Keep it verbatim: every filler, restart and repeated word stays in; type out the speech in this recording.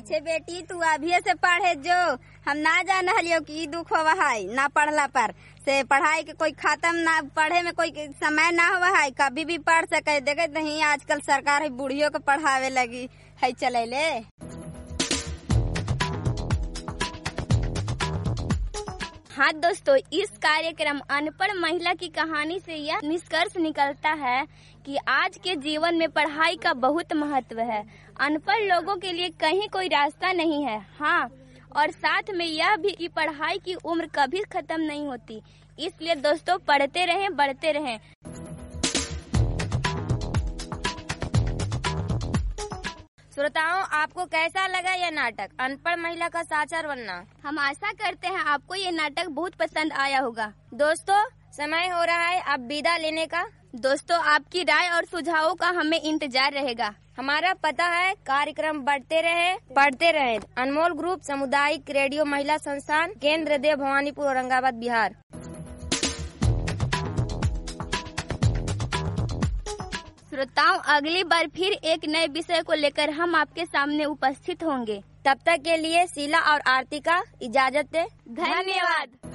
अच्छे बेटी तू अभी से पढ़े जो हम ना जान हलियो कि दुख होवा है ना पढ़ला पर से पढ़ाई के कोई खत्म ना पढ़े में कोई समय ना हुआ है कभी भी पढ़ सके। देखे नहीं आजकल सरकार है बुढ़ियों को पढ़ावे लगी है चले ले। हाँ दोस्तों, इस कार्यक्रम अनपढ़ महिला की कहानी से यह निष्कर्ष निकलता है कि आज के जीवन में पढ़ाई का बहुत महत्व है। अनपढ़ लोगों के लिए कहीं कोई रास्ता नहीं है। हाँ, और साथ में यह भी कि पढ़ाई की उम्र कभी खत्म नहीं होती। इसलिए दोस्तों पढ़ते रहें, बढ़ते रहें। श्रोताओं, आपको कैसा लगा यह नाटक अनपढ़ महिला का साक्षर बनना? हम आशा करते हैं आपको ये नाटक बहुत पसंद आया होगा। दोस्तों समय हो रहा है अब विदा लेने का। दोस्तों आपकी राय और सुझावों का हमें इंतजार रहेगा। हमारा पता है कार्यक्रम बढ़ते रहे पढ़ते रहे, अनमोल ग्रुप सामुदायिक रेडियो महिला संस्थान, केंद्र देव भवानीपुर, औरंगाबाद, बिहार। श्रोताओं अगली बार फिर एक नए विषय को लेकर हम आपके सामने उपस्थित होंगे। तब तक के लिए शीला और आरती का इजाजत दे। धन्यवाद।